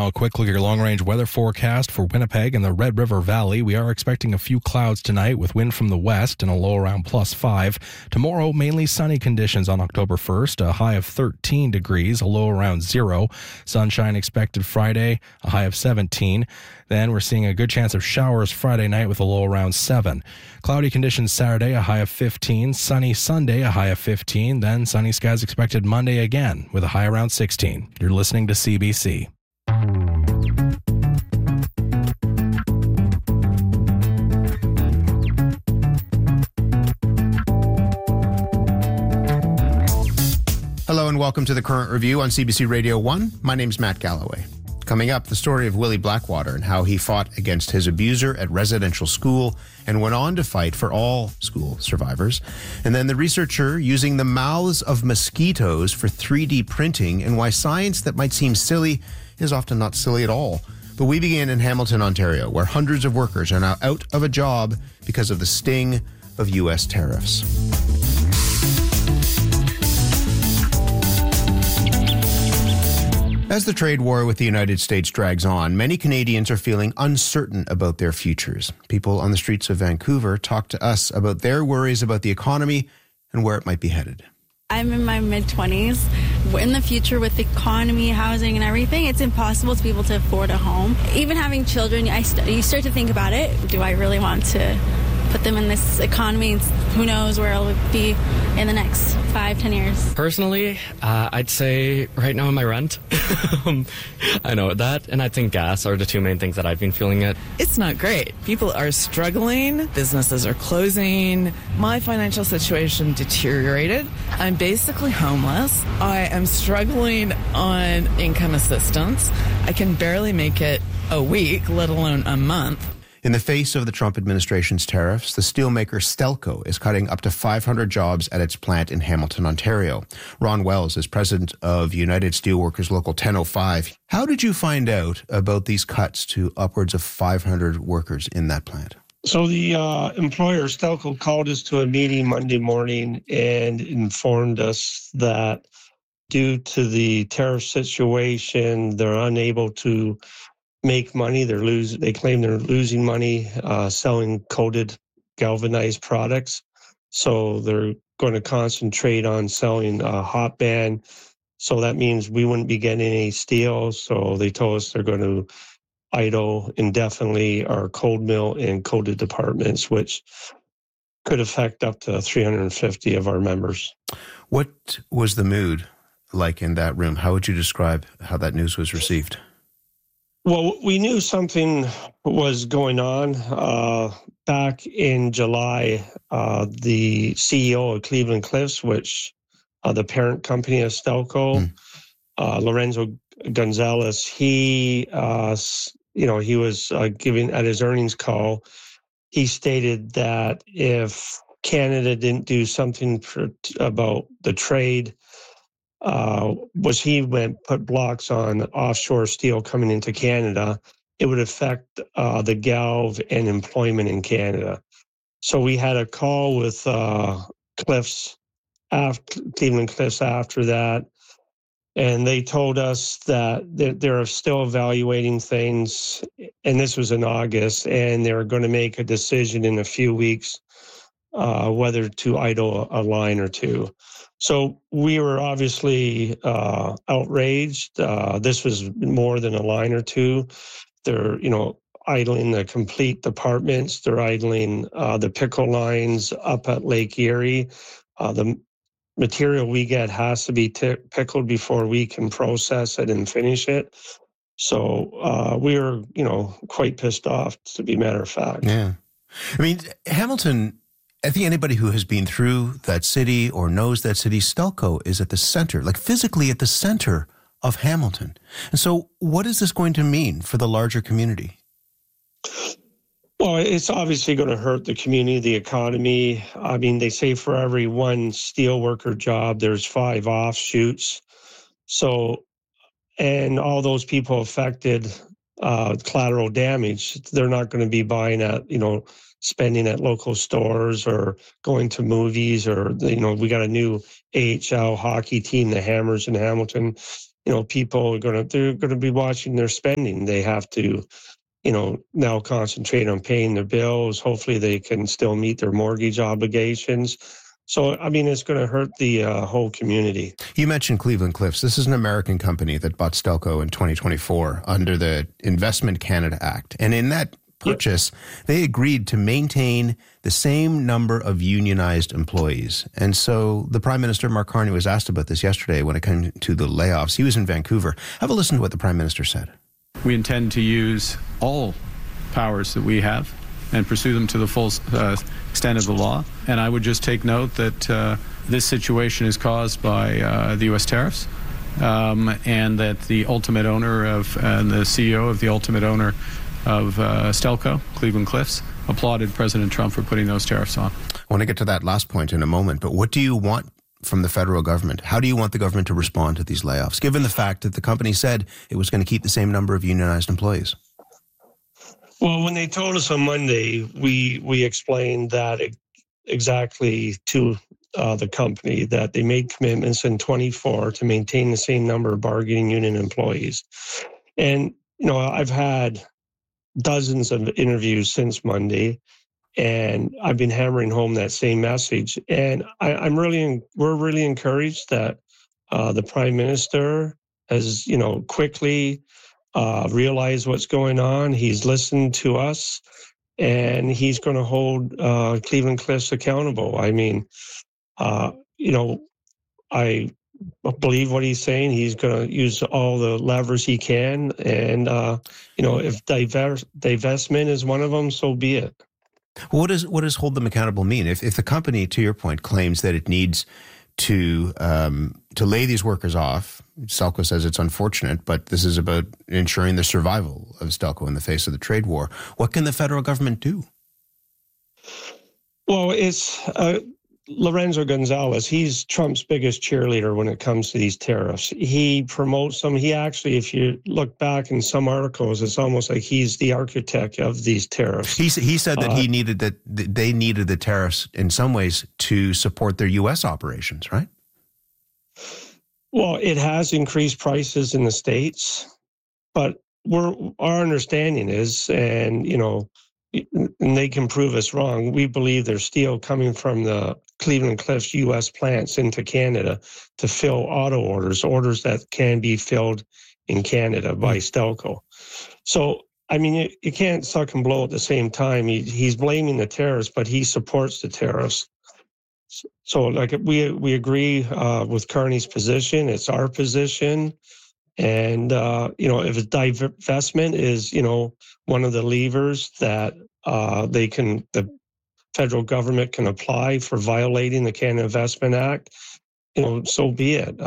Now, a quick look at your long-range weather forecast for Winnipeg and the Red River Valley. We are expecting a few clouds tonight with wind from the west and a low around +5. Tomorrow, mainly sunny conditions on October 1st, a high of 13 degrees, a low around 0. Sunshine expected Friday, a high of 17. Then we're seeing a good chance of showers Friday night with a low around 7. Cloudy conditions Saturday, a high of 15. Sunny Sunday, a high of 15. Then sunny skies expected Monday again with a high around 16. You're listening to CBC. Hello and welcome to the Current Review on CBC Radio 1. My name's Matt Galloway. Coming up, the story of Willie Blackwater and how he fought against his abuser at residential school and went on to fight for all school survivors. And then the researcher using the mouths of mosquitoes for 3D printing and why science that might seem silly is often not silly at all. But we begin in Hamilton, Ontario, where hundreds of workers are now out of a job because of the sting of U.S. tariffs. As the trade war with the United States drags on, many Canadians are feeling uncertain about their futures. People on the streets of Vancouver talk to us about their worries about the economy and where it might be headed. I'm in my mid-20s. In the future with the economy, housing and everything, it's impossible to be able to afford a home. Even having children, you start to think about it. Do I really want to put them in this economy? Who knows where I'll be in the next 5-10 years. Personally, I'd say right now my rent. I know that, and I think gas are the two main things that I've been feeling it. It's not great. People are struggling. Businesses are closing. My financial situation deteriorated. I'm basically homeless. I am struggling on income assistance. I can barely make it a week, let alone a month. In the face of the Trump administration's tariffs, the steelmaker Stelco is cutting up to 500 jobs at its plant in Hamilton, Ontario. Ron Wells is president of United Steelworkers Local 1005. How did you find out about these cuts to upwards of 500 workers in that plant? So the employer, Stelco, called us to a meeting Monday morning and informed us that due to the tariff situation, they're unable to make money. They claim they're losing money selling coated galvanized products. So they're going to concentrate on selling hot band. So that means we wouldn't be getting any steel. So they told us they're going to idle indefinitely our cold mill and coated departments, which could affect up to 350 of our members. What was the mood like in that room? How would you describe how that news was received? Well, we knew something was going on. Back in July, the CEO of Cleveland Cliffs, which the parent company of Stelco, Lorenzo Gonzalez, he was giving at his earnings call, he stated that if Canada didn't do something about the trade, put blocks on offshore steel coming into Canada, it would affect the galv and employment in Canada. So we had a call with Cleveland Cliffs after that, and they told us that they're still evaluating things, and this was in August, and they're going to make a decision in a few weeks whether to idle a line or two. So we were obviously outraged. This was more than a line or two. They're, idling the complete departments. They're idling the pickle lines up at Lake Erie. The material we get has to be pickled before we can process it and finish it. So we were, quite pissed off, to be a matter of fact. Yeah. I mean, Hamilton, I think anybody who has been through that city or knows that city, Stelco is at the center, like physically at the center of Hamilton. And so what is this going to mean for the larger community? Well, it's obviously going to hurt the community, the economy. I mean, they say for every one steelworker job, there's 5 offshoots. So, and all those people affected, collateral damage, they're not going to be buying at, spending at local stores or going to movies or, we got a new AHL hockey team, the Hammers in Hamilton. people they're going to be watching their spending. They have to, now concentrate on paying their bills. Hopefully they can still meet their mortgage obligations. So, it's going to hurt the whole community. You mentioned Cleveland-Cliffs. This is an American company that bought Stelco in 2024 under the Investment Canada Act. And in that purchase, they agreed to maintain the same number of unionized employees. And so the Prime Minister, Mark Carney, was asked about this yesterday when it came to the layoffs. He was in Vancouver. Have a listen to what the Prime Minister said. We intend to use all powers that we have and pursue them to the full extent of the law. And I would just take note that this situation is caused by the U.S. tariffs, and that the ultimate owner and the CEO of the ultimate owner of Stelco, Cleveland-Cliffs, applauded President Trump for putting those tariffs on. I want to get to that last point in a moment, but what do you want from the federal government? How do you want the government to respond to these layoffs, given the fact that the company said it was going to keep the same number of unionized employees? Well, when they told us on Monday, we explained that exactly to the company, that they made commitments in 24 to maintain the same number of bargaining unit employees. And, I've had dozens of interviews since Monday, and I've been hammering home that same message. And we're really encouraged that the Prime Minister has, quickly realized what's going on. He's listened to us, and he's going to hold Cleveland-Cliffs accountable. I believe what he's saying. He's going to use all the levers he can, and if divestment is one of them, so be it. What does hold them accountable mean? If the company, to your point, claims that it needs to lay these workers off, Stelco says it's unfortunate, but this is about ensuring the survival of Stelco in the face of the trade war. What can the federal government do? Well, it's Lorenzo Gonzalez. He's Trump's biggest cheerleader when it comes to these tariffs. He promotes them. He actually, if you look back in some articles, it's almost like he's the architect of these tariffs. He said that they needed the tariffs in some ways to support their U.S. operations, right? Well, it has increased prices in the States, but our understanding is, and they can prove us wrong, we believe there's steel coming from the Cleveland-Cliffs U.S. plants into Canada to fill auto orders that can be filled in Canada by Stelco. So, you can't suck and blow at the same time. He's blaming the tariffs, but he supports the tariffs. So, we agree with Carney's position. It's our position. And, if divestment is, one of the levers that the federal government can apply for violating the Canada Investment Act, so be it.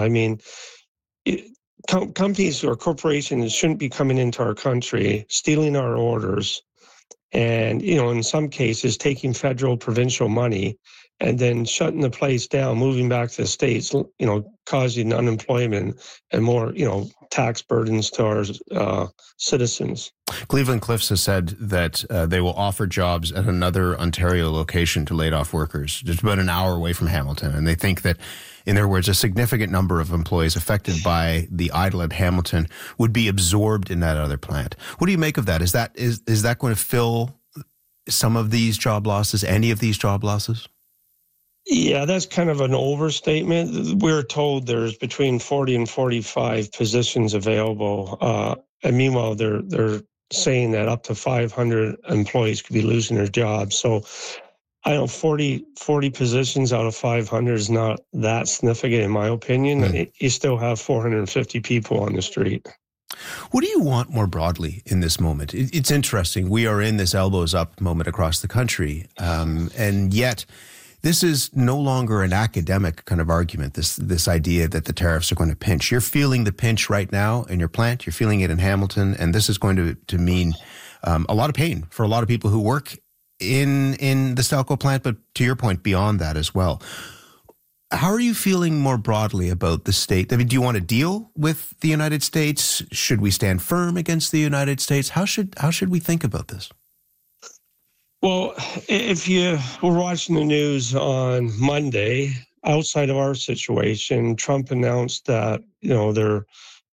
Companies or corporations shouldn't be coming into our country, stealing our orders, and, in some cases, taking federal, provincial money and then shutting the place down, moving back to the States, causing unemployment and more, tax burdens to our citizens. Cleveland-Cliffs has said that they will offer jobs at another Ontario location to laid-off workers, just about an hour away from Hamilton. And they think that, in their words, a significant number of employees affected by the idle at Hamilton would be absorbed in that other plant. What do you make of that? Is that going to fill some of these job losses, any of these job losses? Yeah, that's kind of an overstatement. We're told there's between 40 and 45 positions available. And meanwhile, they're saying that up to 500 employees could be losing their jobs. So I know 40 positions out of 500 is not that significant, in my opinion. Mm. You still have 450 people on the street. What do you want more broadly in this moment? It's interesting. We are in this elbows up moment across the country, and yet this is no longer an academic kind of argument, this idea that the tariffs are going to pinch. You're feeling the pinch right now in your plant. You're feeling it in Hamilton, and this is going to mean a lot of pain for a lot of people who work in the Stelco plant, but to your point, beyond that as well. How are you feeling more broadly about the state? Do you want to deal with the United States? Should we stand firm against the United States? How should we think about this? Well, if you were watching the news on Monday, outside of our situation, Trump announced that, they're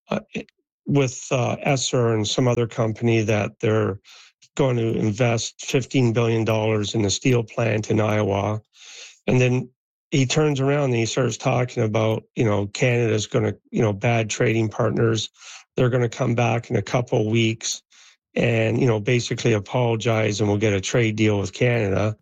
with Esser and some other company that they're going to invest $15 billion in a steel plant in Iowa. And then he turns around and he starts talking about, Canada's going to, bad trading partners. They're going to come back in a couple of weeks and, basically apologize and we'll get a trade deal with Canada.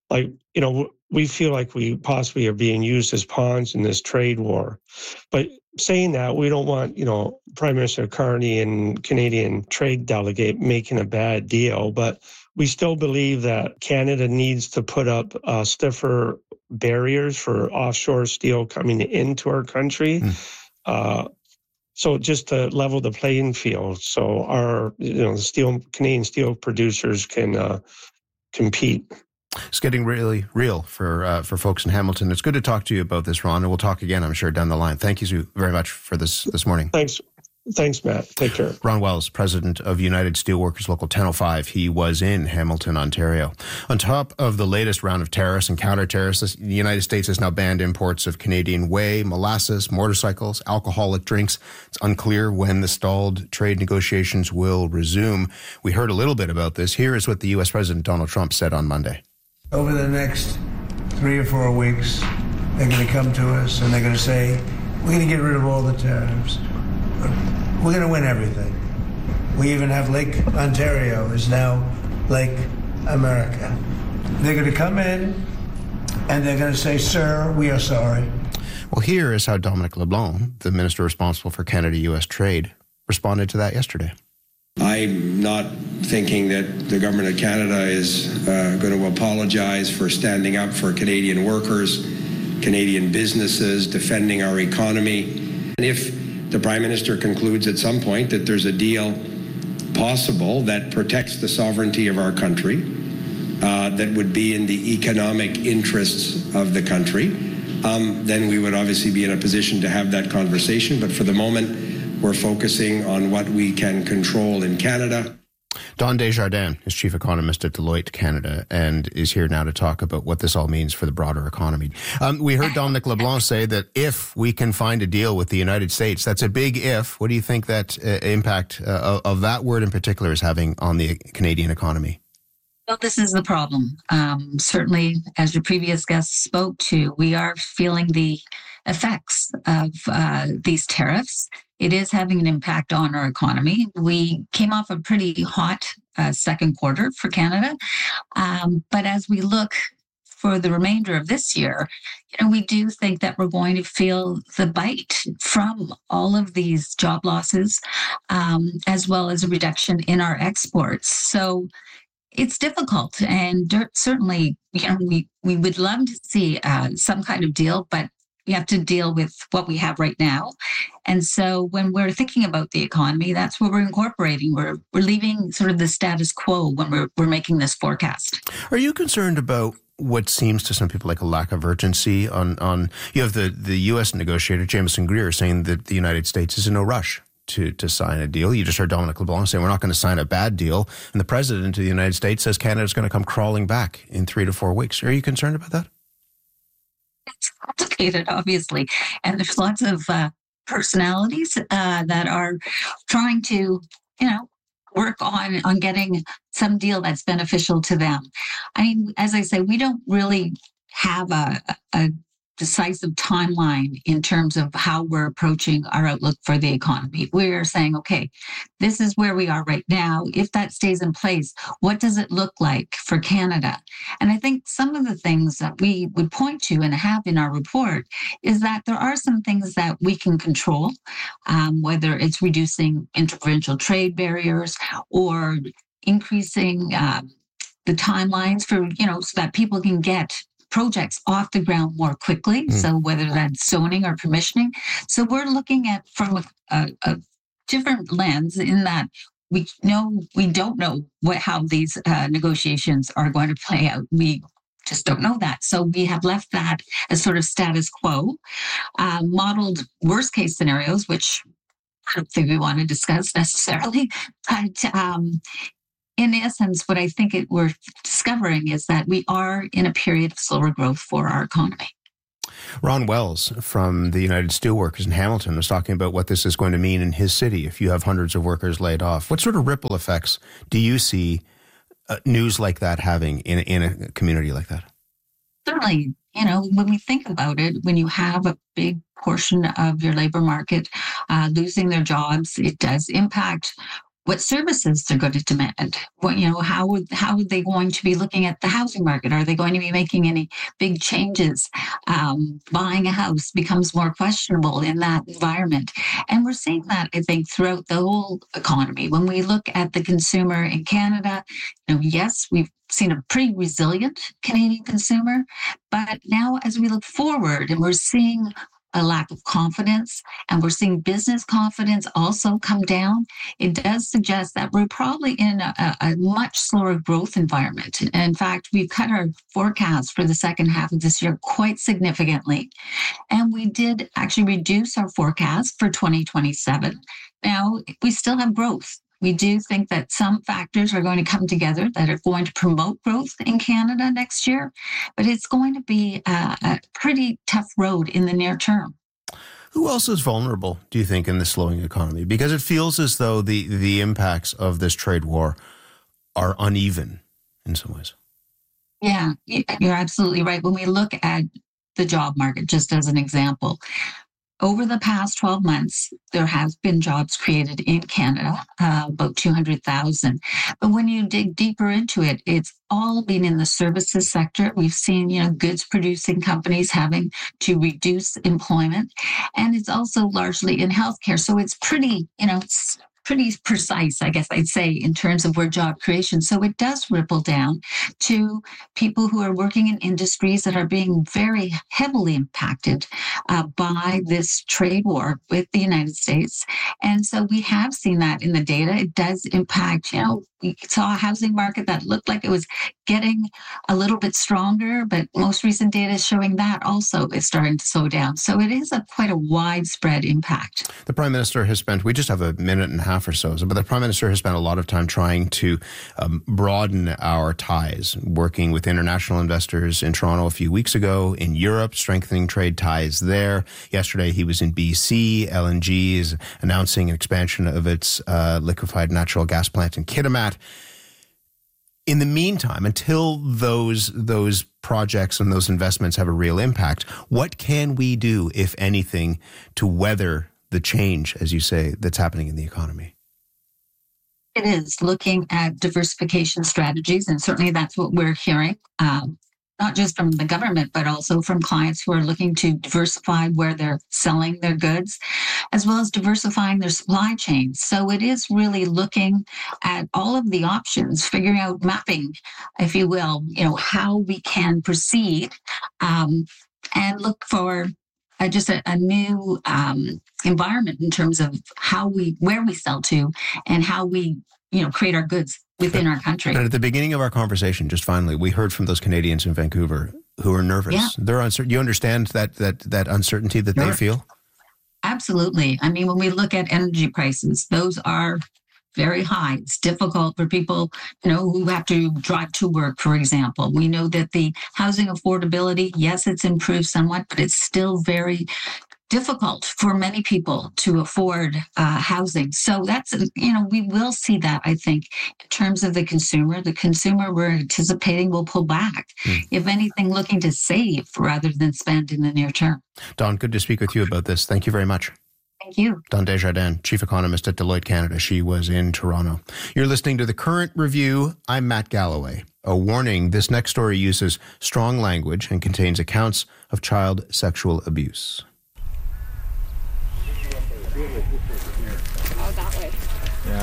We feel like we possibly are being used as pawns in this trade war. But saying that, we don't want, Prime Minister Carney and Canadian trade delegate making a bad deal. But we still believe that Canada needs to put up stiffer barriers for offshore steel coming into our country. So just to level the playing field, so our Canadian steel producers can compete. It's getting really real for folks in Hamilton. It's good to talk to you about this, Ron, and we'll talk again, I'm sure, down the line. Thank you very much for this morning. Thanks, Matt. Take care. Ron Wells, president of United Steelworkers Local 1005. He was in Hamilton, Ontario. On top of the latest round of tariffs and counter-tariffs, the United States has now banned imports of Canadian whey, molasses, motorcycles, alcoholic drinks. It's unclear when the stalled trade negotiations will resume. We heard a little bit about this. Here is what the U.S. President Donald Trump said on Monday. Over the next 3 or 4 weeks, they're going to come to us and they're going to say, we're going to get rid of all the tariffs. We're going to win everything. We even have Lake Ontario is now Lake America. They're going to come in and they're going to say, sir, we are sorry. Well, here is how Dominic LeBlanc, the minister responsible for Canada-U.S. trade, responded to that yesterday. I'm not thinking that the government of Canada is going to apologize for standing up for Canadian workers, Canadian businesses, defending our economy. And if the Prime Minister concludes at some point that there's a deal possible that protects the sovereignty of our country, that would be in the economic interests of the country, then we would obviously be in a position to have that conversation. But for the moment, we're focusing on what we can control in Canada. Don Desjardins is chief economist at Deloitte Canada and is here now to talk about what this all means for the broader economy. We heard Dominic LeBlanc say that if we can find a deal with the United States, that's a big if. What do you think that impact of that word in particular is having on the Canadian economy? Well, this is the problem. Certainly, as your previous guest spoke to, we are feeling the effects of these tariffs. It is having an impact on our economy. We came off a pretty hot second quarter for Canada. But as we look for the remainder of this year, we do think that we're going to feel the bite from all of these job losses, as well as a reduction in our exports. So it's difficult. And certainly, we would love to see some kind of deal, but we have to deal with what we have right now. And so when we're thinking about the economy, that's what we're incorporating. We're leaving sort of the status quo when we're making this forecast. Are you concerned about what seems to some people like a lack of urgency on you have the U.S. negotiator, Jameson Greer, saying that the United States is in no rush to sign a deal. You just heard Dominic LeBlanc saying we're not going to sign a bad deal. And the president of the United States says Canada's going to come crawling back in 3 to 4 weeks. Are you concerned about that? It's complicated, obviously, and there's lots of personalities that are trying to, work on getting some deal that's beneficial to them. I mean, as I say, we don't really have a decisive timeline in terms of how we're approaching our outlook for the economy. We're saying, okay, this is where we are right now. If that stays in place, what does it look like for Canada? And I think some of the things that we would point to and have in our report is that there are some things that we can control, whether it's reducing interprovincial trade barriers or increasing the timelines for, so that people can get projects off the ground more quickly. So whether that's zoning or permissioning. So we're looking at from a different lens in that we don't know how these negotiations are going to play out. We just don't know that. So we have left that as sort of status quo, modeled worst case scenarios, which I don't think we want to discuss necessarily, but in essence, what I think we're discovering is that we are in a period of slower growth for our economy. Ron Wells from the United Steelworkers in Hamilton was talking about what this is going to mean in his city if you have hundreds of workers laid off. What sort of ripple effects do you see news like that having in a community like that? Certainly, when we think about it, when you have a big portion of your labor market losing their jobs, it does impact what services they're going to demand. How are they going to be looking at the housing market? Are they going to be making any big changes? Buying a house becomes more questionable in that environment. And we're seeing that, I think, throughout the whole economy. When we look at the consumer in Canada, yes, we've seen a pretty resilient Canadian consumer. But now as we look forward and we're seeing a lack of confidence, and we're seeing business confidence also come down, it does suggest that we're probably in a much slower growth environment. In fact, we've cut our forecast for the second half of this year quite significantly. And we did actually reduce our forecast for 2027. Now, we still have growth. We do think that some factors are going to come together that are going to promote growth in Canada next year, but it's going to be a pretty tough road in the near term. Who else is vulnerable, do you think, in the slowing economy? Because it feels as though the impacts of this trade war are uneven in some ways. Yeah, you're absolutely right. When we look at the job market, just as an example, over the past 12 months, there have been jobs created in Canada, about 200,000. But when you dig deeper into it, it's all been in the services sector. We've seen, goods producing companies having to reduce employment. And it's also largely in healthcare. So it's pretty, it's pretty precise, I guess I'd say, in terms of where job creation. So it does ripple down to people who are working in industries that are being very heavily impacted by this trade war with the United States. And so we have seen that in the data. It does impact, we saw a housing market that looked like it was getting a little bit stronger, but most recent data is showing that also is starting to slow down. So it is quite a widespread impact. The Prime Minister has spent, we just have a minute and a half or so, but the Prime Minister has spent a lot of time trying to broaden our ties, working with international investors in Toronto a few weeks ago, in Europe, strengthening trade ties there. Yesterday he was in BC. LNG is announcing an expansion of its liquefied natural gas plant in Kitimat. In the meantime, until those projects and those investments have a real impact, what can we do, if anything, to weather the change, as you say, that's happening in the economy? It is looking at diversification strategies, and certainly that's what we're hearing, not just from the government, but also from clients who are looking to diversify where they're selling their goods, as well as diversifying their supply chains. So it is really looking at all of the options, figuring out, mapping, if you will, how we can proceed and look for just a new environment in terms of where we sell to and how we, create our goods within our country. And at the beginning of our conversation, just finally, we heard from those Canadians in Vancouver who are nervous. Yeah. They're uncertain. You understand that uncertainty that they feel? Absolutely. I mean, when we look at energy prices, those are very high. It's difficult for people, who have to drive to work, for example. We know that the housing affordability, yes, it's improved somewhat, but it's still very difficult for many people to afford housing. So that's, we will see that, I think, in terms of the consumer. The consumer we're anticipating will pull back, if anything, looking to save rather than spend in the near term. Dawn, good to speak with you about this. Thank you very much. Thank you. Dawn Desjardins, Chief Economist at Deloitte Canada. She was in Toronto. You're listening to The Current Review. I'm Matt Galloway. A warning, this next story uses strong language and contains accounts of child sexual abuse. Oh, that way. Yeah.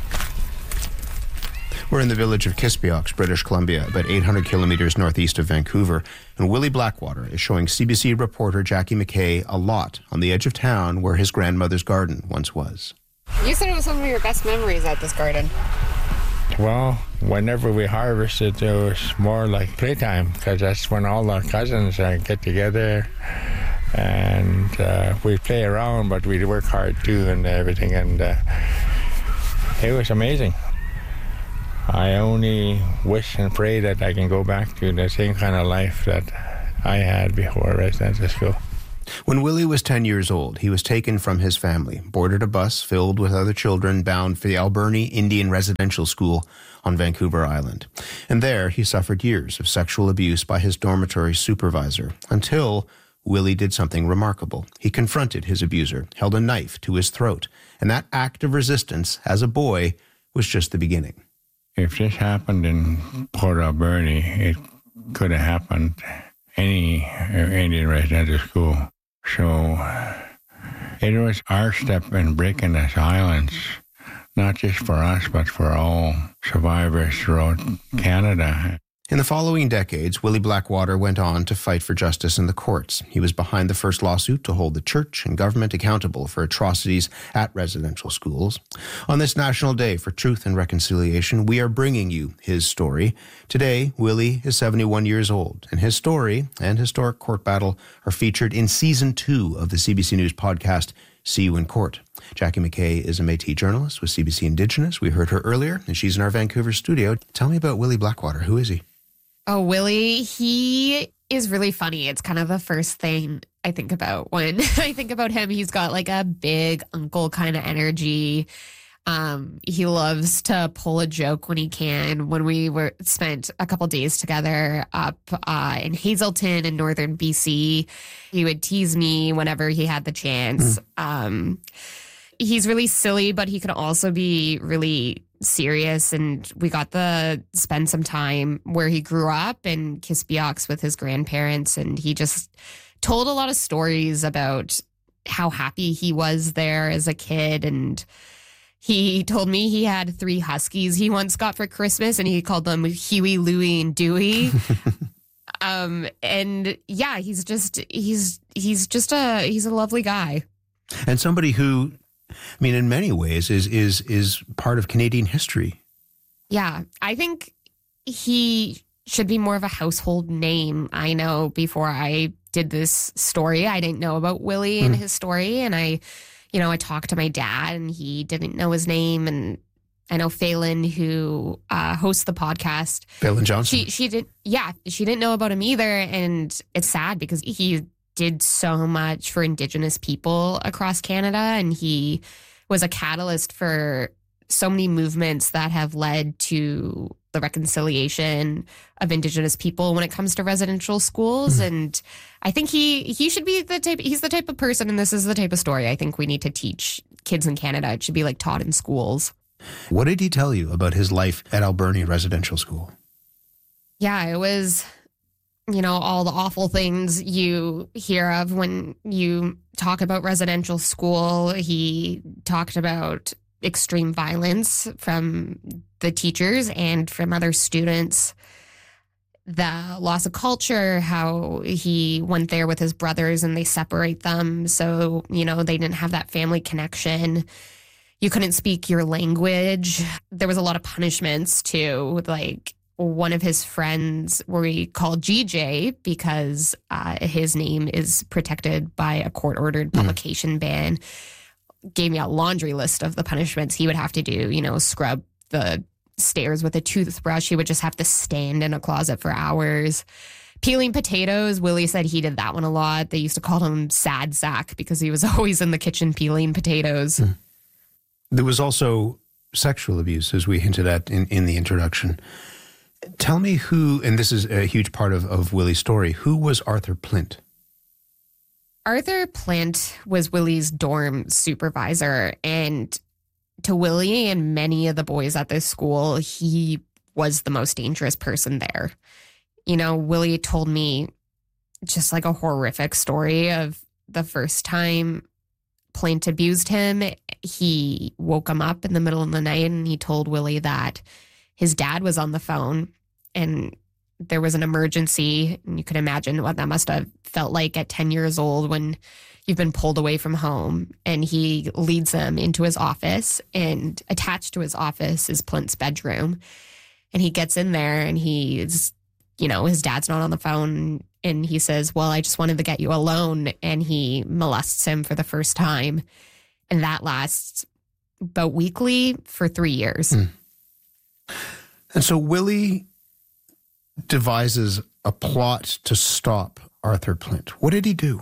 We're in the village of Kispiox, British Columbia, about 800 kilometers northeast of Vancouver, and Willie Blackwater is showing CBC reporter Jackie McKay a lot on the edge of town where his grandmother's garden once was. You said it was some of your best memories at this garden. Well, whenever we harvested, it was more like playtime, because that's when all our cousins get together and we play around, but we work hard too and everything, and it was amazing. I only wish and pray that I can go back to the same kind of life that I had before residential school. When Willie was 10 years old, he was taken from his family, boarded a bus filled with other children bound for the Alberni Indian Residential School on Vancouver Island. And there he suffered years of sexual abuse by his dormitory supervisor until Willie did something remarkable. He confronted his abuser, held a knife to his throat, and that act of resistance as a boy was just the beginning. If this happened in Port Alberni, it could have happened any Indian residential school. So it was our step in breaking the silence, not just for us, but for all survivors throughout Canada. In the following decades, Willie Blackwater went on to fight for justice in the courts. He was behind the first lawsuit to hold the church and government accountable for atrocities at residential schools. On this National Day for Truth and Reconciliation, we are bringing you his story. Today, Willie is 71 years old, and his story and historic court battle are featured in Season 2 of the CBC News podcast, See You in Court. Jackie McKay is a Métis journalist with CBC Indigenous. We heard her earlier, and she's in our Vancouver studio. Tell me about Willie Blackwater. Who is he? Oh, Willie, he is really funny. It's kind of the first thing I think about when I think about him. He's got like a big uncle kind of energy. He loves to pull a joke when he can. When we spent a couple days together up in Hazelton in northern BC, he would tease me whenever he had the chance. He's really silly, but he can also be really serious, and we got to spend some time where he grew up in Kispiox with his grandparents, and he just told a lot of stories about how happy he was there as a kid. And he told me he had 3 huskies he once got for Christmas, and he called them Huey, Louie, and Dewey. And yeah, he's a lovely guy. And somebody who, I mean, in many ways is part of Canadian history. Yeah, I think he should be more of a household name. I know before I did this story, I didn't know about Willie and his story. And I talked to my dad and he didn't know his name. And I know Phelan, who hosts the podcast. Phelan Johnson. She didn't know about him either. And it's sad because he did so much for Indigenous people across Canada, and he was a catalyst for so many movements that have led to the reconciliation of Indigenous people when it comes to residential schools. And I think he should be he's the type of person, and this is the type of story I think we need to teach kids in Canada. It should be like taught in schools. What did he tell you about his life at Alberni Residential School? Yeah, it was, all the awful things you hear of when you talk about residential school. He talked about extreme violence from the teachers and from other students, the loss of culture, how he went there with his brothers and they separate them. So, they didn't have that family connection. You couldn't speak your language. There was a lot of punishments too, like one of his friends we called GJ because his name is protected by a court-ordered publication ban, gave me a laundry list of the punishments he would have to do, scrub the stairs with a toothbrush. He would just have to stand in a closet for hours. Peeling potatoes, Willie said he did that one a lot. They used to call him Sad Sack because he was always in the kitchen peeling potatoes. There was also sexual abuse, as we hinted at in the introduction. Tell me who, and this is a huge part of Willie's story, who was Arthur Plint? Arthur Plint was Willie's dorm supervisor, and to Willie and many of the boys at this school, he was the most dangerous person there. Willie told me just like a horrific story of the first time Plint abused him. He woke him up in the middle of the night and he told Willie that his dad was on the phone and there was an emergency. And you can imagine what that must have felt like at 10 years old when you've been pulled away from home. And he leads them into his office, and attached to his office is Plint's bedroom. And he gets in there and he's, his dad's not on the phone. And he says, well, I just wanted to get you alone. And he molests him for the first time. And that lasts about weekly for 3 years. And so Willie devises a plot to stop Arthur Plint? What did he do?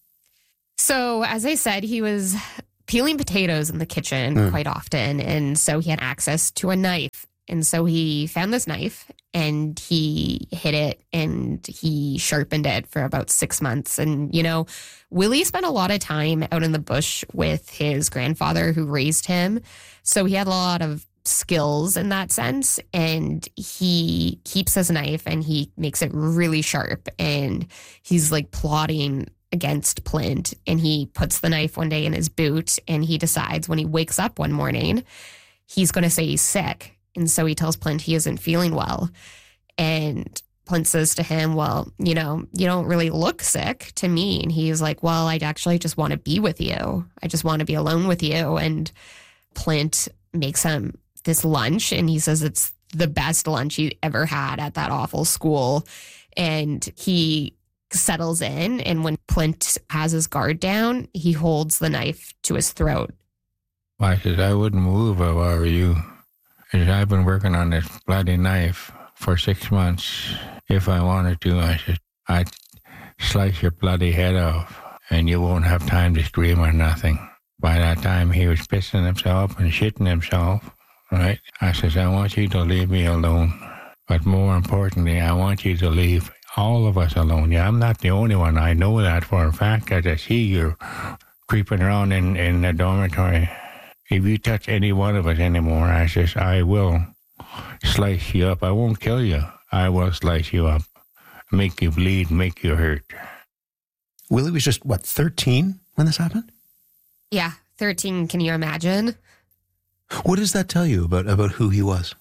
So, as I said, he was peeling potatoes in the kitchen quite often. And so he had access to a knife. And so he found this knife and he hid it and he sharpened it for about 6 months. And, you know, Willie spent a lot of time out in the bush with his grandfather who raised him. So he had a lot of skills in that sense. And he keeps his knife and he makes it really sharp. And he's like plotting against Plint. And he puts the knife one day in his boot and he decides when he wakes up one morning, he's going to say he's sick. And so he tells Plint he isn't feeling well. And Plint says to him, well, you know, you don't really look sick to me. And he's like, well, I actually just want to be with you. I just want to be alone with you. And Plint makes him this lunch. And he says it's the best lunch he ever had at that awful school. And he settles in. And when Plint has his guard down, he holds the knife to his throat. I says, I wouldn't move if I were you. I've been working on this bloody knife for 6 months. If I wanted to, I said, I'd slice your bloody head off and you won't have time to scream or nothing. By that time, he was pissing himself and shitting himself, right? I says, I want you to leave me alone. But more importantly, I want you to leave all of us alone. Yeah, I'm not the only one. I know that for a fact because I see you creeping around in the dormitory. If you touch any one of us anymore, I says, I will slice you up. I won't kill you. I will slice you up, make you bleed, make you hurt. Willie was just, 13 when this happened? Yeah, 13. Can you imagine? What does that tell you about who he was?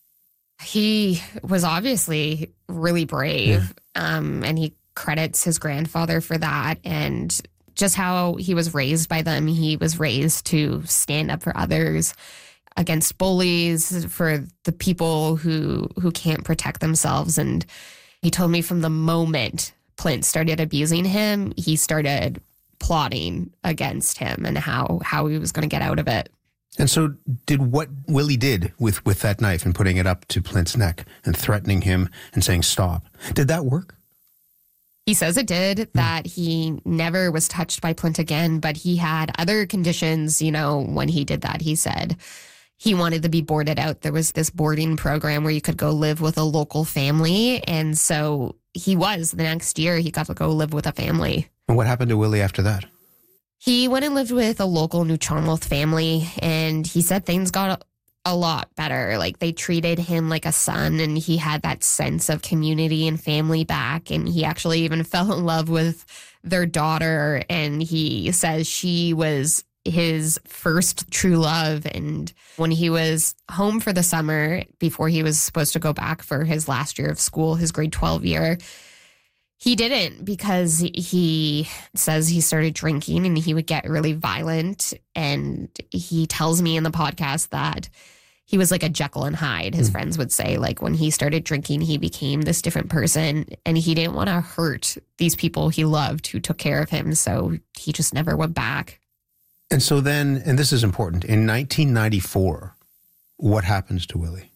He was obviously really brave, and he credits his grandfather for that. And just how he was raised by them. He was raised to stand up for others, against bullies, for the people who can't protect themselves. And he told me from the moment Plint started abusing him, he started plotting against him and how he was going to get out of it. And so did what Willie did with that knife and putting it up to Plint's neck and threatening him and saying stop, did that work? He says it did, that he never was touched by Plint again, but he had other conditions, you know, when he did that. He said he wanted to be boarded out. There was this boarding program where you could go live with a local family. And so the next year, he got to go live with a family. And what happened to Willie after that? He went and lived with a local New Charmouth family, and he said things got a lot better. Like, they treated him like a son, and he had that sense of community and family back. And he actually even fell in love with their daughter. And he says she was his first true love. And when he was home for the summer, before he was supposed to go back for his last year of school, his grade 12 year, he didn't, because he says he started drinking and he would get really violent. And he tells me in the podcast that he was like a Jekyll and Hyde, his friends would say. Like, when he started drinking, he became this different person, and he didn't want to hurt these people he loved who took care of him. So he just never went back. And so then, and this is important, in 1994, what happens to Willie?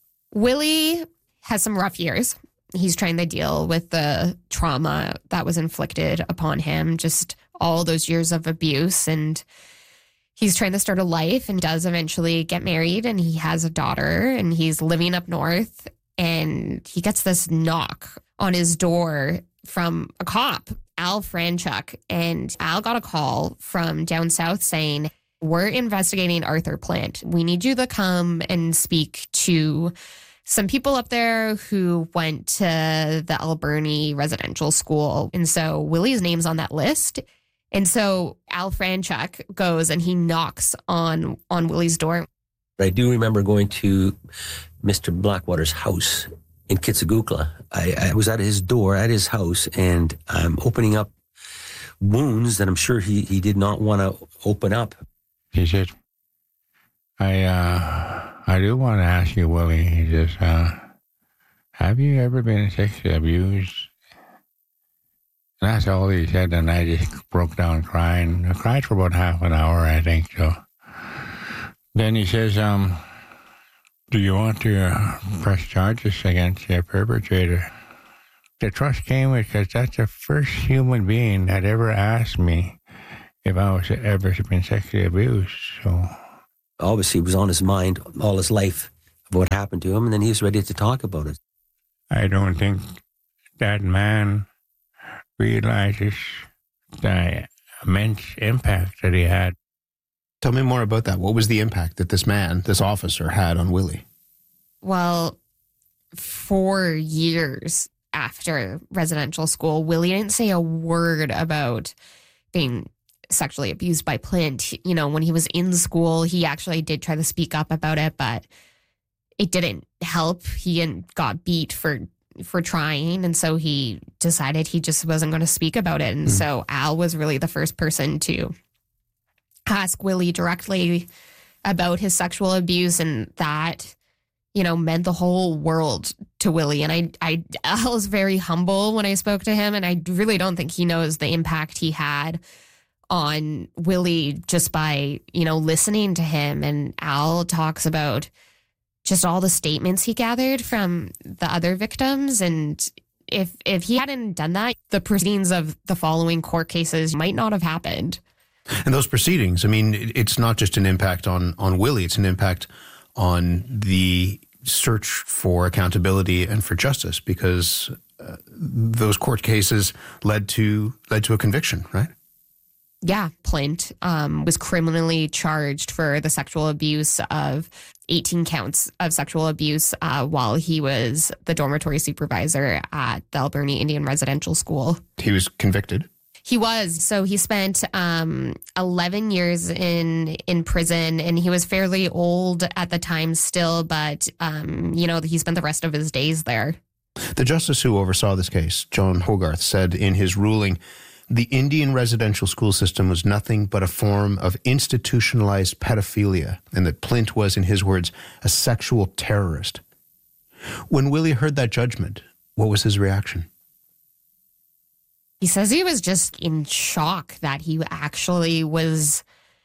Willie has some rough years. He's trying to deal with the trauma that was inflicted upon him, just all those years of abuse. And he's trying to start a life and does eventually get married, and he has a daughter, and he's living up north. And he gets this knock on his door from a cop, Al Franchuk. And Al got a call from down south saying, we're investigating Arthur Plint. We need you to come and speak to some people up there who went to the Alberni residential school. And so Willie's name's on that list. And so Al Franchuk goes and he knocks on Willie's door. I do remember going to Mr. Blackwater's house in Kitsagukla. I was at his door, at his house, and I'm opening up wounds that I'm sure he did not want to open up. He said, I do want to ask you, Willie, he says, have you ever been sexually abused? And that's all he said, and I just broke down crying. I cried for about half an hour, I think. So then he says, do you want to press charges against your perpetrator? The trust came because that's the first human being that ever asked me if I was ever been sexually abused. So obviously, it was on his mind all his life of what happened to him, and then he was ready to talk about it. I don't think that man realizes the immense impact that he had. Tell me more about that. What was the impact that this man, this officer, had on Willie? Well, 4 years after residential school, Willie didn't say a word about being sexually abused by Plint. You know, when he was in school, he actually did try to speak up about it, but it didn't help. He got beat for trying, and so he decided he just wasn't going to speak about it. And so Al was really the first person to ask Willie directly about his sexual abuse, and that, you know, meant the whole world to Willie. And Al was very humble when I spoke to him, and I really don't think he knows the impact he had on Willie just by, you know, listening to him. And Al talks about just all the statements he gathered from the other victims. And if he hadn't done that, the proceedings of the following court cases might not have happened. And those proceedings, I mean, it's not just an impact on Willie, it's an impact on the search for accountability and for justice, because those court cases led to a conviction, right? Yeah, Plint was criminally charged for the sexual abuse of 18 counts of sexual abuse while he was the dormitory supervisor at the Alberni Indian Residential School. He was convicted? He was. So he spent 11 years in prison, and he was fairly old at the time still, but, you know, he spent the rest of his days there. The justice who oversaw this case, John Hogarth, said in his ruling, the Indian residential school system was nothing but a form of institutionalized pedophilia, and that Plint was, in his words, a sexual terrorist. When Willie heard that judgment, what was his reaction? He says he was just in shock that he actually was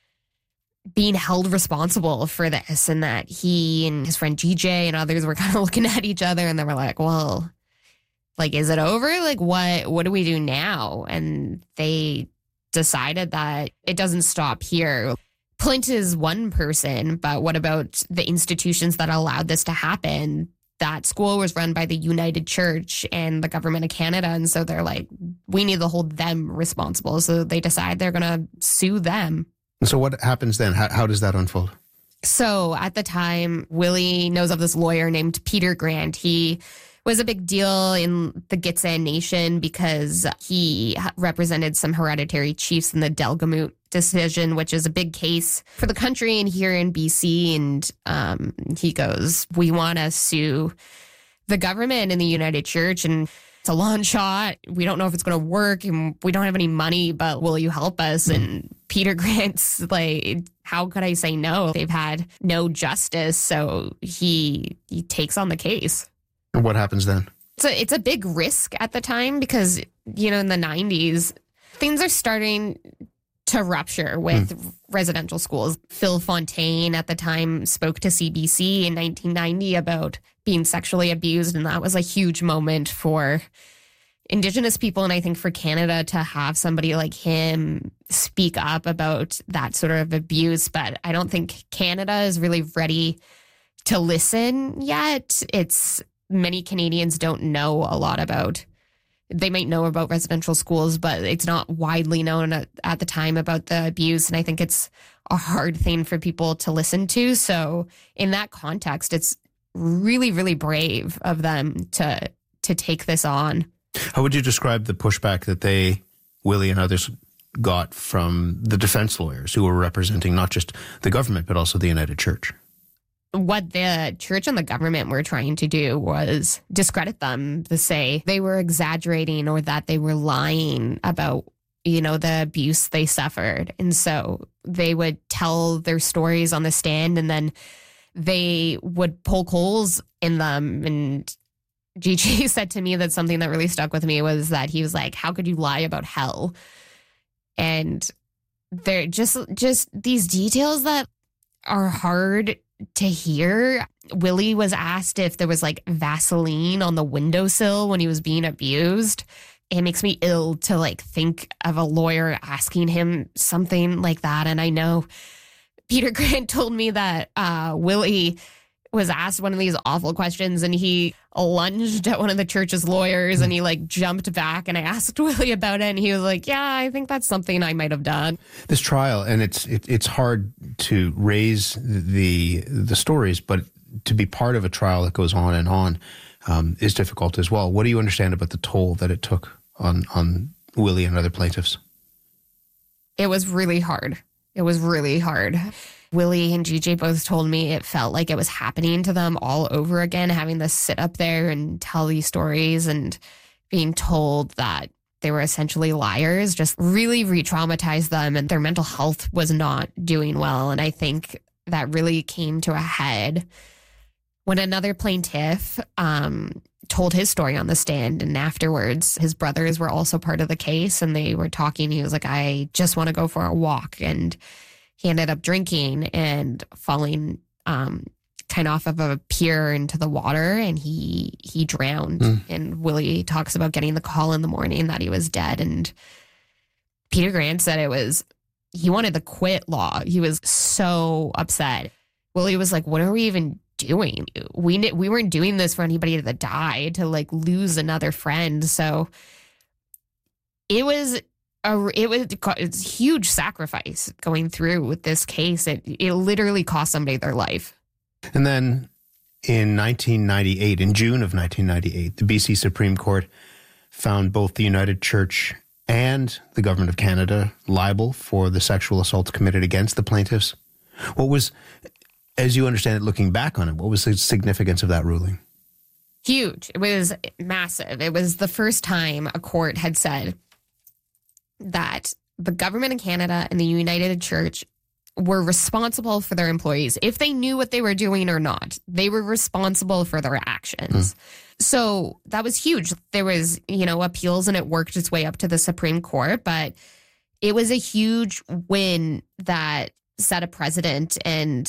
being held responsible for this, and that he and his friend GJ and others were kind of looking at each other, and they were like, well, like, is it over? Like, what do we do now? And they decided that it doesn't stop here. Plint is one person, but what about the institutions that allowed this to happen? That school was run by the United Church and the government of Canada. And so they're like, we need to hold them responsible. So they decide they're going to sue them. And so what happens then? How does that unfold? So at the time, Willie knows of this lawyer named Peter Grant. He was a big deal in the Gitxsan Nation because he represented some hereditary chiefs in the Delgamutte decision, which is a big case for the country and here in BC. And he goes, we want to sue the government and the United Church, and it's a long shot. We don't know if it's going to work, and we don't have any money, but will you help us? And Peter Grant's like, how could I say no? They've had no justice. So he takes on the case. And what happens then? So it's a big risk at the time because, you know, in the 90s, things are starting to rupture with residential schools. Phil Fontaine at the time spoke to CBC in 1990 about being sexually abused, and that was a huge moment for Indigenous people, and I think for Canada to have somebody like him speak up about that sort of abuse. But I don't think Canada is really ready to listen yet. Many Canadians don't know a lot about, they might know about residential schools, but it's not widely known at the time about the abuse. And I think it's a hard thing for people to listen to. So in that context, it's really, really brave of them to take this on. How would you describe the pushback that Willie and others, got from the defense lawyers who were representing not just the government, but also the United Church? What the church and the government were trying to do was discredit them, to say they were exaggerating or that they were lying about, you know, the abuse they suffered. And so they would tell their stories on the stand, and then they would poke holes in them. And GG said to me that something that really stuck with me was that he was like, how could you lie about hell? And they're just these details that are hard to hear. Willie was asked if there was like Vaseline on the windowsill when he was being abused. It makes me ill to like think of a lawyer asking him something like that. And I know Peter Grant told me that Willie was asked one of these awful questions and he lunged at one of the church's lawyers and he like jumped back, and I asked Willie about it and he was like, yeah, I think that's something I might have done. This trial, and it's hard to raise the stories, but to be part of a trial that goes on and on is difficult as well. What do you understand about the toll that it took on Willie and other plaintiffs? It was really hard. It was really hard. Willie and GJ both told me it felt like it was happening to them all over again, having to sit up there and tell these stories and being told that they were essentially liars just really re-traumatized them, and their mental health was not doing well. And I think that really came to a head when another plaintiff told his story on the stand, and afterwards his brothers were also part of the case and they were talking. He was like, I just want to go for a walk, and he ended up drinking and falling kind of off of a pier into the water, and he drowned. And Willie talks about getting the call in the morning that he was dead, and Peter Grant said he wanted to quit law. He was so upset. Willie was like, what are we even doing? We weren't doing this for anybody that died, to like lose another friend. So it was a huge sacrifice going through with this case. It literally cost somebody their life. And then in 1998, in June of 1998, the BC Supreme Court found both the United Church and the Government of Canada liable for the sexual assaults committed against the plaintiffs. What was, as you understand it, looking back on it, what was the significance of that ruling? Huge. It was massive. It was the first time a court had said that the Government of Canada and the United Church were responsible for their employees. If they knew what they were doing or not, they were responsible for their actions. So that was huge. There was, appeals, and it worked its way up to the Supreme Court, but it was a huge win that set a precedent. And,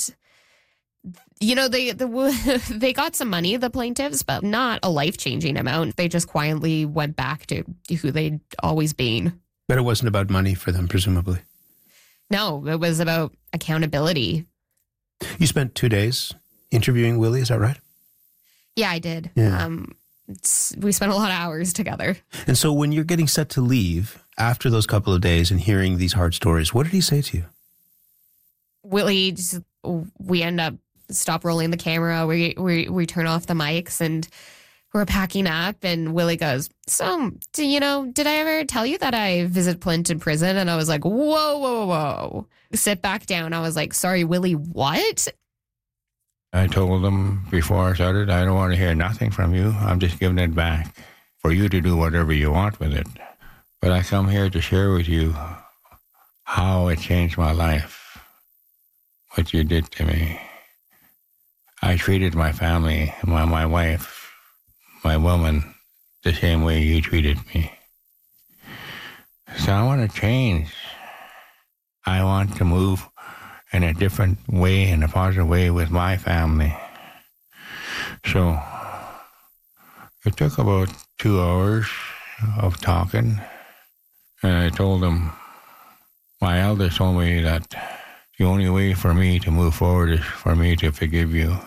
they got some money, the plaintiffs, but not a life-changing amount. They just quietly went back to who they'd always been. But it wasn't about money for them, presumably. No, it was about accountability. You spent 2 days interviewing Willie, is that right? Yeah, I did. Yeah. We spent a lot of hours together. And so when you're getting set to leave after those couple of days and hearing these hard stories, what did he say to you? Willie, we end up stop rolling the camera. We turn off the mics and we're packing up, and Willie goes, so, did I ever tell you that I visit Plint in prison? And I was like, whoa. Sit back down. I was like, sorry, Willie, what? I told him before I started, I don't want to hear nothing from you. I'm just giving it back for you to do whatever you want with it. But I come here to share with you how it changed my life, what you did to me. I treated my family, my wife, my woman, the same way you treated me. So I want to change. I want to move in a different way, in a positive way with my family. So it took about 2 hours of talking, and I told him, my elders told me that the only way for me to move forward is for me to forgive you.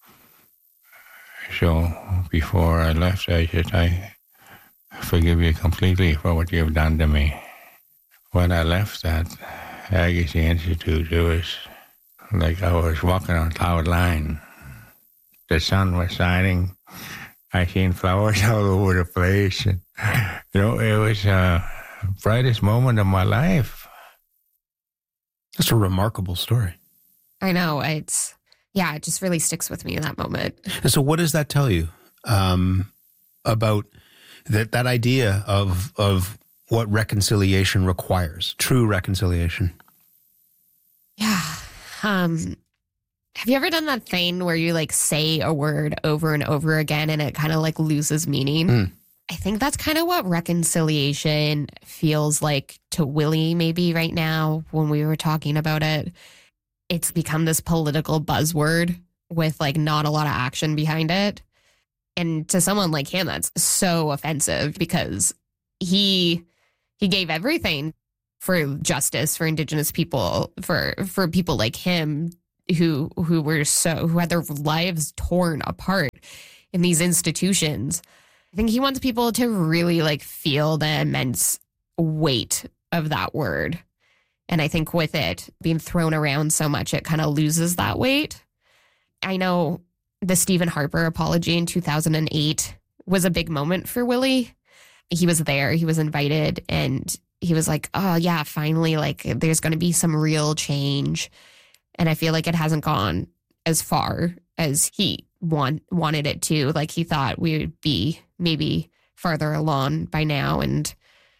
So before I left, I said, I forgive you completely for what you've done to me. When I left that Agassiz Institute, it was like I was walking on cloud nine. The sun was shining. I seen flowers all over the place. And, it was the brightest moment of my life. That's a remarkable story. I know. It just really sticks with me in that moment. And so what does that tell you about that idea of what reconciliation requires, true reconciliation? Yeah. Have you ever done that thing where you say a word over and over again and it kind of loses meaning? I think that's kind of what reconciliation feels like to Willie maybe right now when we were talking about it. it's become this political buzzword with like not a lot of action behind it. And to someone like him, that's so offensive because he gave everything for justice for Indigenous people, for people like him who had their lives torn apart in these institutions. I think he wants people to really like feel the immense weight of that word. And I think with it being thrown around so much, it kind of loses that weight. I know the Stephen Harper apology in 2008 was a big moment for Willie. He was there, he was invited, and he was like, oh yeah, finally, like there's going to be some real change. And I feel like it hasn't gone as far as he wanted it to. Like he thought we would be maybe farther along by now. And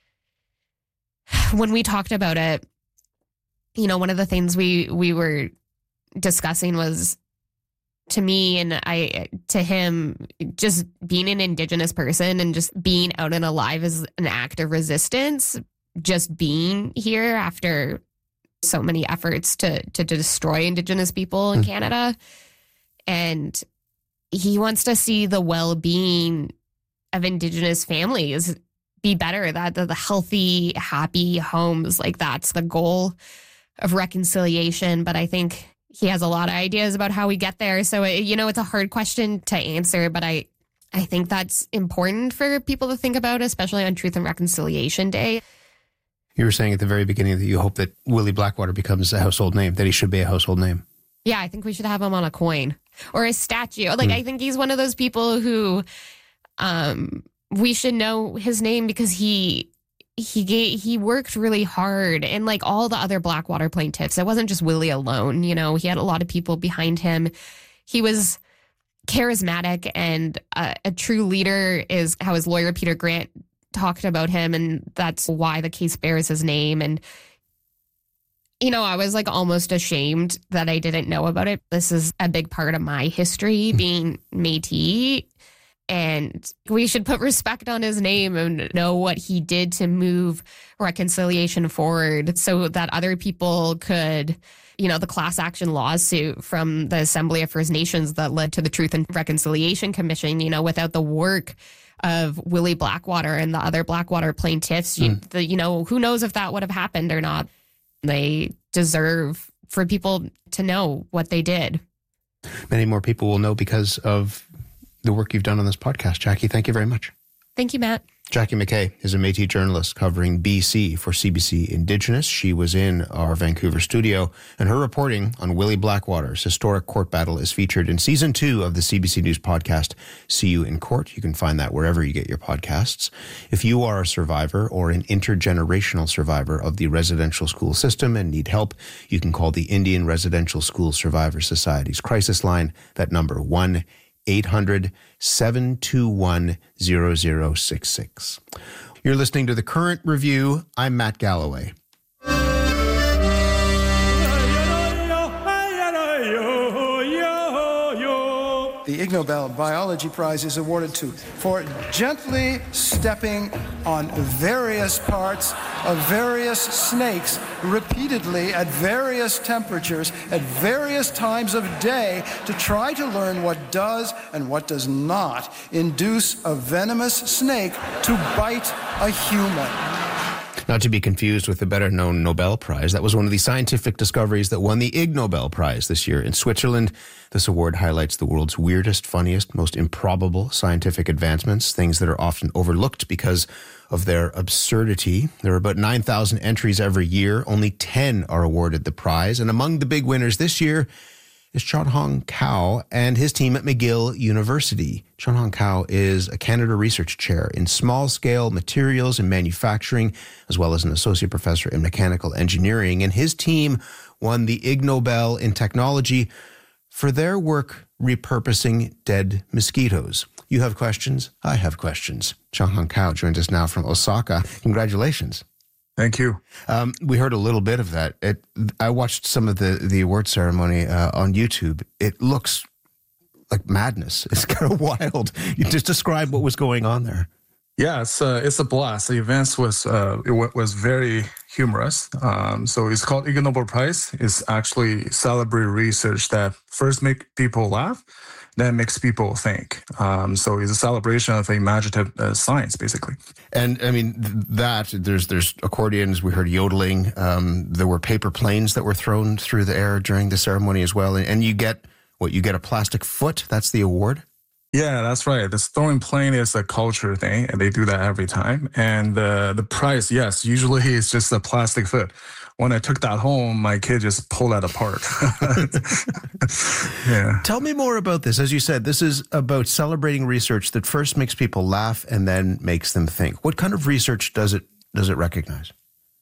when we talked about it, you know, one of the things we were discussing was, to me and to him, just being an Indigenous person and just being out and alive is an act of resistance. Just being here after so many efforts to destroy Indigenous people in Canada. And he wants to see the well-being of Indigenous families be better, that the healthy, happy homes, like that's the goal of reconciliation. But I think he has a lot of ideas about how we get there. So, you know, it's a hard question to answer, but I think that's important for people to think about, especially on Truth and Reconciliation Day. You were saying at the very beginning that you hope that Willie Blackwater becomes a household name, that he should be a household name. Yeah, I think we should have him on a coin or a statue. Like, I think he's one of those people who we should know his name because he worked really hard, and like all the other Blackwater plaintiffs, it wasn't just Willie alone. You know, he had a lot of people behind him. He was charismatic and a true leader, is how his lawyer Peter Grant talked about him, and that's why the case bears his name. And you know, I was like almost ashamed that I didn't know about it. This is a big part of my history, being Métis. And we should put respect on his name and know what he did to move reconciliation forward so that other people could, you know, the class action lawsuit from the Assembly of First Nations that led to the Truth and Reconciliation Commission, you know, without the work of Willie Blackwater and the other Blackwater plaintiffs, you know, who knows if that would have happened or not. They deserve for people to know what they did. Many more people will know because of the work you've done on this podcast. Jackie, thank you very much. Thank you, Matt. Jackie McKay is a Métis journalist covering BC for CBC Indigenous. She was in our Vancouver studio, and her reporting on Willie Blackwater's historic court battle is featured in Season 2 of the CBC News podcast, See You in Court. You can find that wherever you get your podcasts. If you are a survivor or an intergenerational survivor of the residential school system and need help, you can call the Indian Residential School Survivor Society's crisis line, that number 1-800-721-0066. You're listening to The Current Review. I'm Matt Galloway. The Ig Nobel Biology Prize is awarded to for gently stepping on various parts of various snakes repeatedly at various temperatures at various times of day to try to learn what does and what does not induce a venomous snake to bite a human. Not to be confused with the better-known Nobel Prize. That was one of the scientific discoveries that won the Ig Nobel Prize this year in Switzerland. This award highlights the world's weirdest, funniest, most improbable scientific advancements, things that are often overlooked because of their absurdity. There are about 9,000 entries every year. Only 10 are awarded the prize. And among the big winners this year is Chun Hong Kao and his team at McGill University. Chun Hong Kao is a Canada Research Chair in Small-Scale Materials and Manufacturing, as well as an Associate Professor in Mechanical Engineering. And his team won the Ig Nobel in Technology for their work repurposing dead mosquitoes. You have questions? I have questions. Chun Hong Kao joins us now from Osaka. Congratulations. Thank you. We heard a little bit of that. I watched some of the award ceremony on YouTube. It looks like madness. It's kind of wild. You just describe what was going on there. Yeah, it's a blast. The event was very humorous. So it's called Ig Nobel Prize. It's actually celebrate research that first make people laugh, then makes people think. So it's a celebration of imaginative science, basically. And I mean there's accordions. We heard yodeling. There were paper planes that were thrown through the air during the ceremony as well. And you get a plastic foot. That's the award. Yeah, that's right. This throwing plane is a culture thing, and they do that every time. And the prize, yes, usually it's just a plastic foot. When I took that home, my kid just pulled that apart. Yeah. Tell me more about this. As you said, this is about celebrating research that first makes people laugh and then makes them think. What kind of research does it recognize?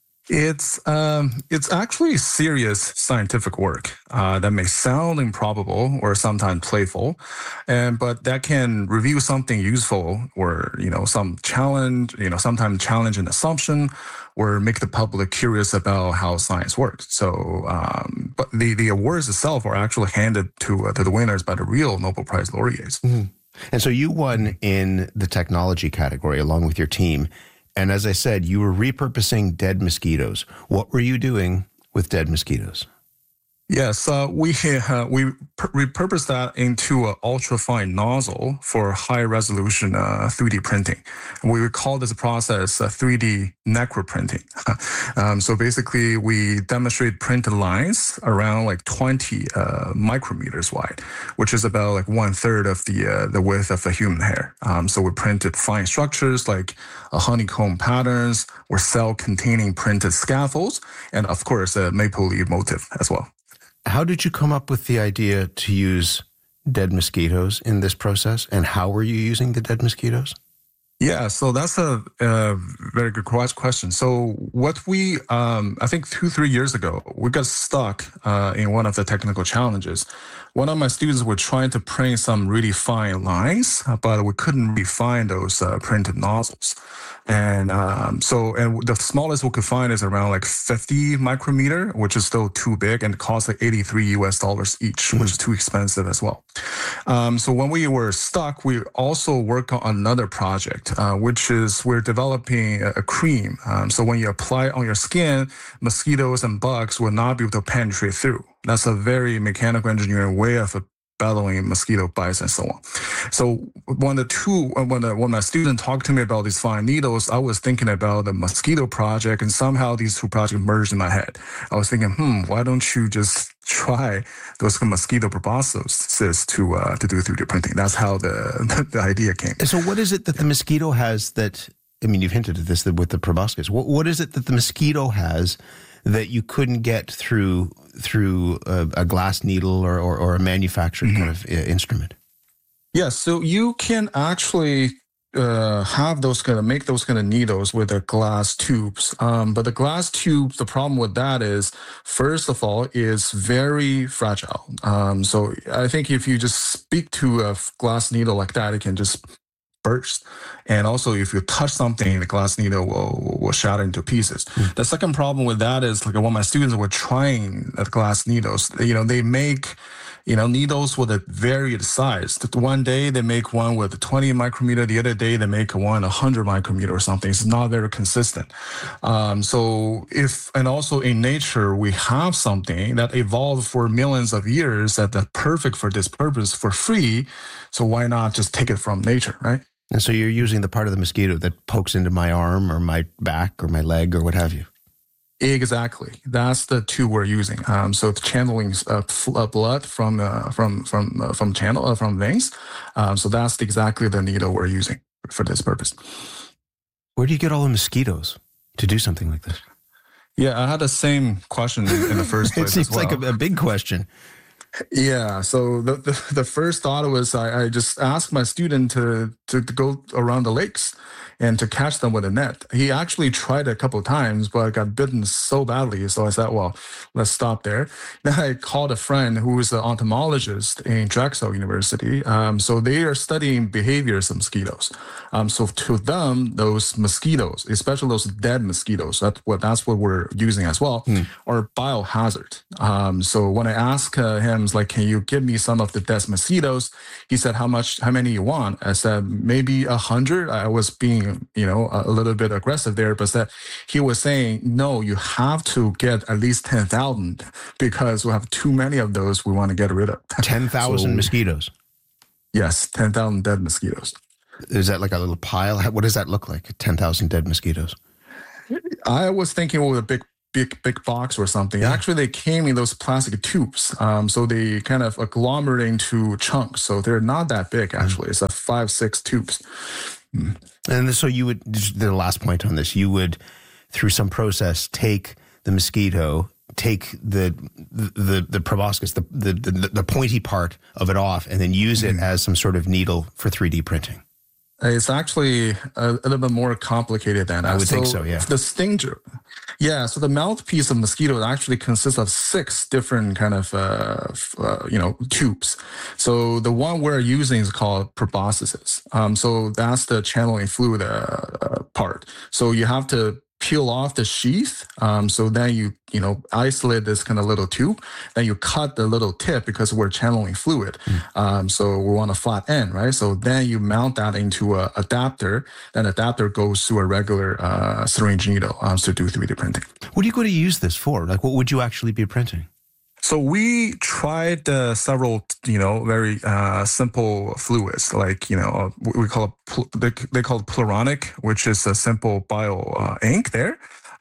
It's actually serious scientific work that may sound improbable or sometimes playful, but that can reveal something useful or some challenge, sometimes challenge an assumption or make the public curious about how science works. So, but the awards itself are actually handed to the winners by the real Nobel Prize laureates. Mm-hmm. And so you won in the technology category along with your team. And as I said, you were repurposing dead mosquitoes. What were you doing with dead mosquitoes? Yes, we repurposed that into an ultrafine nozzle for high-resolution 3D printing. We would call this process 3D necroprinting. So basically, we demonstrate printed lines around like 20 micrometers wide, which is about like 1/3 of the width of a human hair. So we printed fine structures like honeycomb patterns or cell-containing printed scaffolds, and of course, a maple leaf motif as well. How did you come up with the idea to use dead mosquitoes in this process? And how were you using the dead mosquitoes? Yeah, so that's a very good question. So what we, I think 2-3 years ago, we got stuck in one of the technical challenges. One of my students were trying to print some really fine lines, but we couldn't really find those printed nozzles. And and the smallest we could find is around like 50 micrometer, which is still too big and costs like $83 each, which is too expensive as well. So when we were stuck, we also worked on another project, which is we're developing a cream. So when you apply it on your skin, mosquitoes and bugs will not be able to penetrate through. That's a very mechanical engineering way of battling mosquito bites and so on. So when my student talked to me about these fine needles, I was thinking about the mosquito project, and somehow these two projects merged in my head. I was thinking, why don't you just try those mosquito proboscis to do 3D printing? That's how the idea came. So what is it that the mosquito has that, I mean, you've hinted at this with the proboscis. What is it that the mosquito has that you couldn't get through a glass needle or a manufactured kind of instrument? Yeah, so you can actually have those make those kind of needles with the glass tubes. But the glass tubes, the problem with that is, first of all, is very fragile. So I think if you just speak to a glass needle like that, it can just burst. And also, if you touch something, the glass needle will shatter into pieces. The second problem with that is, like, when my students were trying the glass needles, they make needles with a varied size. One day they make one with 20 micrometer, the other day they make one 100 micrometer or something. It's not very consistent. And also in nature, we have something that evolved for millions of years that's perfect for this purpose for free. So why not just take it from nature, right? And so you're using the part of the mosquito that pokes into my arm or my back or my leg or what have you. Exactly. That's the two we're using. So it's channeling blood from veins. So that's exactly the needle we're using for this purpose. Where do you get all the mosquitoes to do something like this? Yeah, I had the same question in the first place. It seems like a big question. Yeah. So the first thought was I just asked my student to go around the lakes and to catch them with a net. He actually tried it a couple of times, but got bitten so badly. So I said, well, let's stop there. Then I called a friend who is an entomologist in Drexel University. So they are studying behaviors of mosquitoes. So to them, those mosquitoes, especially those dead mosquitoes, that's what we're using as well, are biohazard. So when I asked him, like, can you give me some of the dead mosquitoes? He said, how many you want? I said, maybe 100. I was being, a little bit aggressive there, but that he was saying, no, you have to get at least 10,000 because we have too many of those we want to get rid of. 10,000 mosquitoes? Yes, 10,000 dead mosquitoes. Is that like a little pile? What does that look like, 10,000 dead mosquitoes? I was thinking with a big box or something. Yeah. Actually, they came in those plastic tubes. So they kind of agglomerate into chunks. So they're not that big, actually. It's 5-6 tubes. And so you would, the last point on this, you would, through some process, take the mosquito, take the proboscis, the pointy part of it off, and then use it as some sort of needle for 3D printing. It's actually a little bit more complicated than that. I would think so, yeah. The stinger. Yeah, so the mouthpiece of mosquito actually consists of 6 different kind of, tubes. So the one we're using is called proboscis. So that's the channeling fluid part. So you have to peel off the sheath. So then you isolate this kind of little tube. Then you cut the little tip because we're channeling fluid. So we want a flat end, right? So then you mount that into an adapter. Then adapter goes to a regular syringe needle to do 3D printing. What are you going to use this for? Like, what would you actually be printing? So we tried several, very simple fluids, like, we call it, they call it Pluronic, which is a simple bio ink there.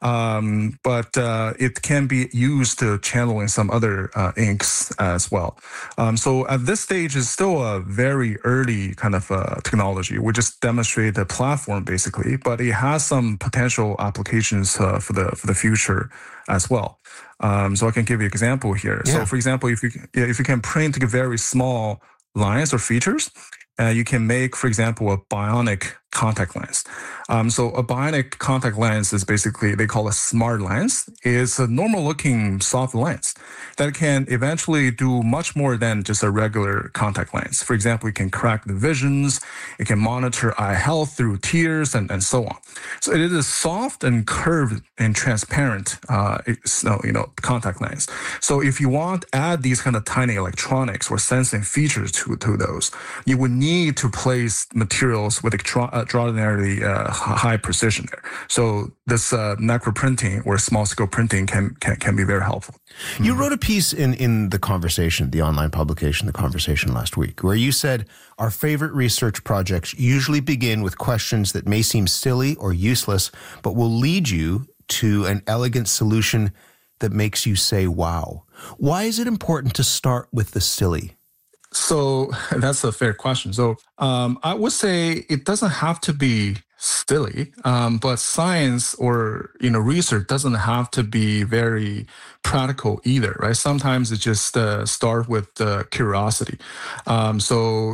But it can be used to channel in some other inks as well. So at this stage, it's still a very early kind of technology. We just demonstrate the platform basically, but it has some potential applications for the future as well. So I can give you an example here. Yeah. So for example, if you can print very small lines or features, you can make, for example, a bionic contact lens. So a bionic contact lens is basically, they call it smart lens. It's a normal looking soft lens that can eventually do much more than just a regular contact lens. For example, it can correct the visions, it can monitor eye health through tears and so on. So it is a soft and curved and transparent, contact lens. So if you want to add these kind of tiny electronics or sensing features to those, you would need to place materials with extraordinarily high precision there. So this necroprinting or small scale printing can be very helpful. You wrote a piece in The Conversation, the online publication, The Conversation last week, where you said, our favorite research projects usually begin with questions that may seem silly or useless, but will lead you to an elegant solution that makes you say, wow. Why is it important to start with the silly? So that's a fair question. So I would say it doesn't have to be silly, but science or research doesn't have to be very practical either, right? Sometimes it just start with curiosity. For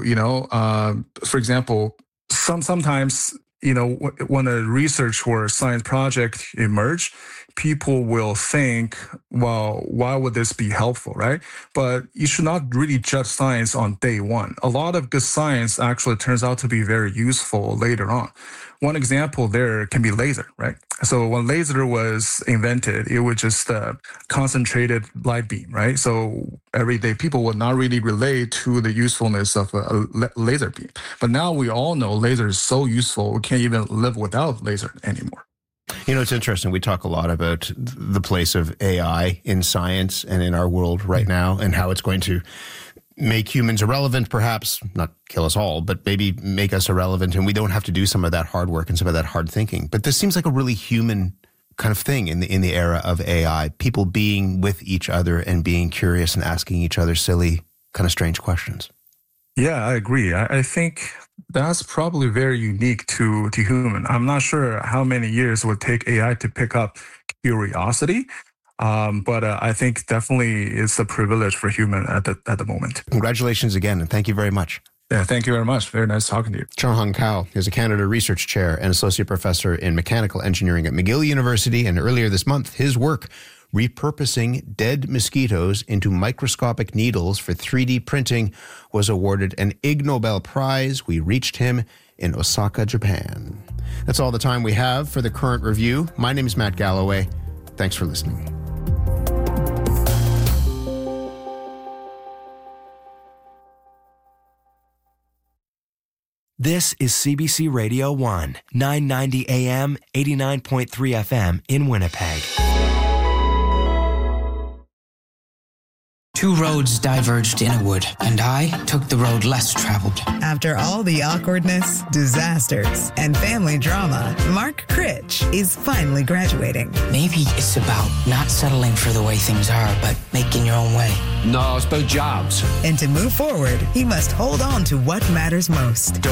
example, sometimes when a research or science project emerge, people will think, well, why would this be helpful, right? But you should not really judge science on day one. A lot of good science actually turns out to be very useful later on. One example there can be laser, right? So when laser was invented, it was just a concentrated light beam, right? So everyday people would not really relate to the usefulness of a laser beam. But now we all know laser is so useful, we can't even live without laser anymore. It's interesting. We talk a lot about the place of AI in science and in our world right now and how it's going to make humans irrelevant, perhaps not kill us all, but maybe make us irrelevant. And we don't have to do some of that hard work and some of that hard thinking. But this seems like a really human kind of thing in the era of AI, people being with each other and being curious and asking each other silly, kind of strange questions. Yeah, I agree. I think that's probably very unique to human. I'm not sure how many years it would take AI to pick up curiosity, but I think definitely it's a privilege for human at the moment. Congratulations again, and thank you very much. Yeah, thank you very much. Very nice talking to you. Chong-Hung Kao is a Canada Research Chair and Associate Professor in Mechanical Engineering at McGill University, and earlier this month, his work repurposing dead mosquitoes into microscopic needles for 3D printing was awarded an Ig Nobel Prize. We reached him in Osaka, Japan. That's all the time we have for the Current Review. My name is Matt Galloway. Thanks for listening. This is CBC Radio 1, 990 AM, 89.3 FM in Winnipeg. Two roads diverged in a wood, and I took the road less traveled. After all the awkwardness, disasters, and family drama, Mark Critch is finally graduating. Maybe it's about not settling for the way things are, but making your own way. No, it's about jobs. And to move forward, he must hold on to what matters most.